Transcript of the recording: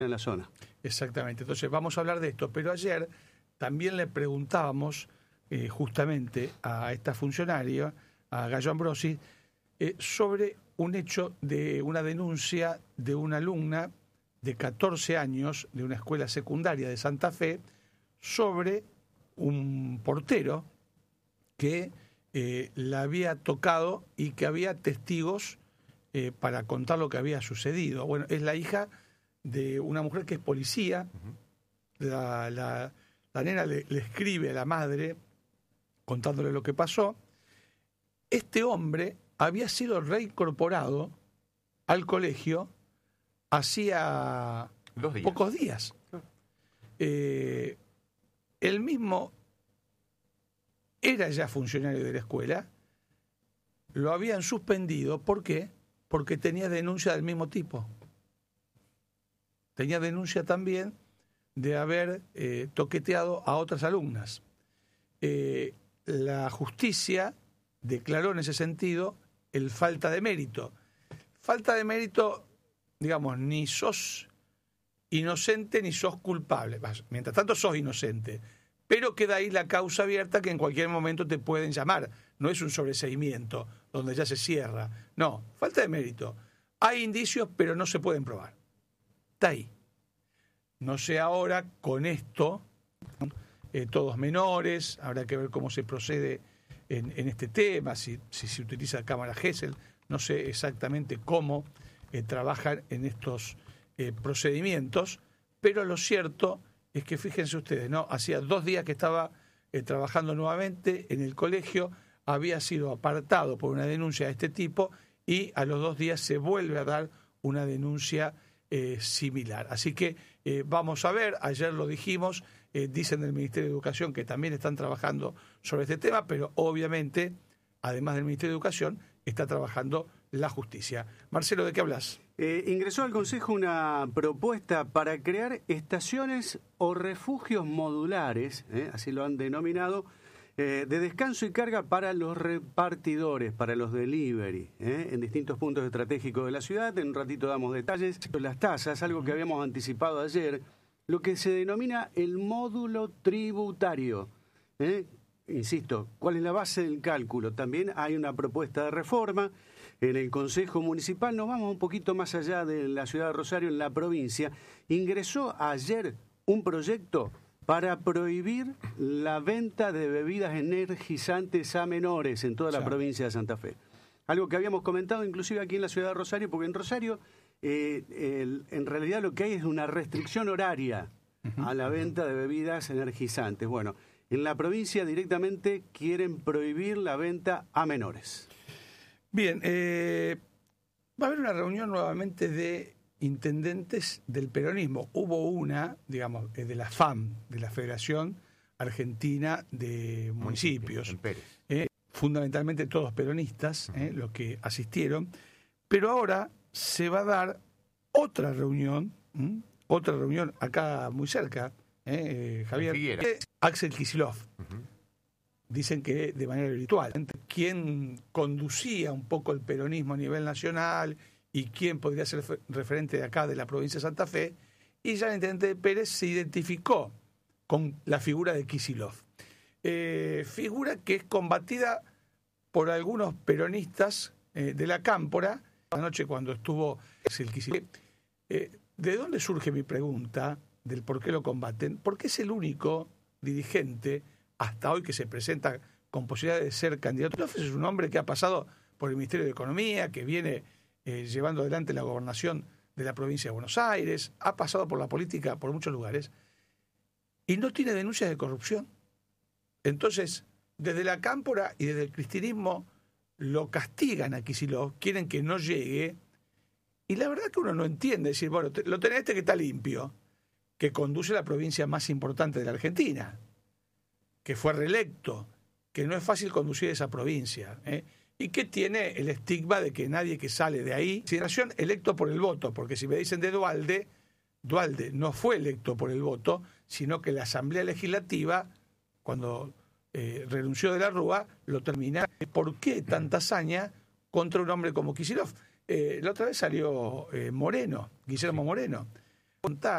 en la zona. Exactamente. Entonces vamos a hablar de esto. Pero ayer también le preguntábamos justamente a esta funcionaria, a Gallo Ambrosi, sobre un hecho de una denuncia de una alumna de 14 años de una escuela secundaria de Santa Fe sobre un portero que la había tocado y que había testigos para contar lo que había sucedido. Bueno, es la hija de una mujer que es policía. La nena le escribe a la madre contándole lo que pasó. Este hombre había sido reincorporado al colegio hacía pocos días. Él mismo era ya funcionario de la escuela, lo habían suspendido. ¿Por qué? Porque tenía denuncia del mismo tipo. Tenía denuncia también de haber toqueteado a otras alumnas. La justicia declaró en ese sentido el falta de mérito. Falta de mérito, digamos, ni sos inocente ni sos culpable. Mientras tanto sos inocente. Pero queda ahí la causa abierta que en cualquier momento te pueden llamar. No es un sobreseimiento donde ya se cierra. No, falta de mérito. Hay indicios, pero no se pueden probar. Está ahí. No sé ahora con esto, todos menores, habrá que ver cómo se procede en este tema, si se utiliza cámara Gesell, no sé exactamente cómo trabajan en estos procedimientos, pero lo cierto es que fíjense ustedes, ¿no? Hacía 2 días que estaba trabajando nuevamente en el colegio, había sido apartado por una denuncia de este tipo y a los 2 días se vuelve a dar una denuncia similar. Así que vamos a ver, ayer lo dijimos, dicen del Ministerio de Educación que también están trabajando sobre este tema, pero obviamente, además del Ministerio de Educación, está trabajando la justicia. Marcelo, ¿de qué hablas? Ingresó al Consejo una propuesta para crear estaciones o refugios modulares, así lo han denominado, de descanso y carga para los repartidores, para los delivery, en distintos puntos estratégicos de la ciudad. En un ratito damos detalles. Las tasas, algo que habíamos anticipado ayer, lo que se denomina el módulo tributario. Insisto, ¿cuál es la base del cálculo? También hay una propuesta de reforma en el Consejo Municipal. Nos vamos un poquito más allá de la ciudad de Rosario, en la provincia. Ingresó ayer un proyecto para prohibir la venta de bebidas energizantes a menores en toda la provincia de Santa Fe. Algo que habíamos comentado inclusive aquí en la ciudad de Rosario, porque en Rosario en realidad lo que hay es una restricción horaria a la venta de bebidas energizantes. Bueno, en la provincia directamente quieren prohibir la venta a menores. Bien, va a haber una reunión nuevamente de intendentes del peronismo. Hubo una, digamos, de la FAM, de la Federación Argentina de Municipios, fundamentalmente todos peronistas, los que asistieron, pero ahora se va a dar otra reunión acá muy cerca, Javier, Axel Kicillof. Dicen que de manera virtual. ¿Quién conducía un poco el peronismo a nivel nacional y quién podría ser referente de acá, de la provincia de Santa Fe? Y ya el intendente Pérez se identificó con la figura de Kicillof. Figura que es combatida por algunos peronistas de la Cámpora. Anoche cuando estuvo el Kicillof. ¿De dónde surge mi pregunta del por qué lo combaten? Porque es el único dirigente hasta hoy que se presenta con posibilidad de ser candidato. Es un hombre que ha pasado por el Ministerio de Economía, que viene llevando adelante la gobernación de la provincia de Buenos Aires, ha pasado por la política por muchos lugares y no tiene denuncias de corrupción. Entonces, desde la Cámpora y desde el cristianismo lo castigan a Kicillof, quieren que no llegue, y la verdad que uno no entiende, decir, bueno, lo tenés que está limpio, que conduce la provincia más importante de la Argentina, que fue reelecto, que no es fácil conducir esa provincia, y que tiene el estigma de que nadie que sale de ahí, consideración electo por el voto, porque si me dicen de Duhalde no fue electo por el voto, sino que la Asamblea Legislativa, cuando renunció de la Rúa, lo termina. ¿Por qué tanta hazaña contra un hombre como Kicillof? La otra vez salió Moreno, Guillermo Moreno.